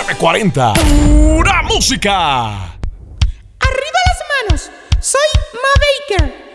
940. Pura música. Arriba las manos. Soy Ma Baker.